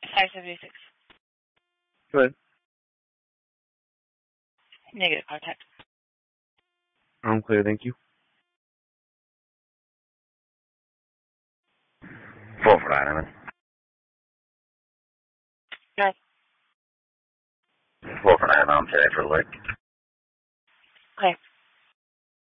576. Go ahead. Negative contact. I'm clear, thank you. 449, Yes. 449, I'm today for the lake. Okay.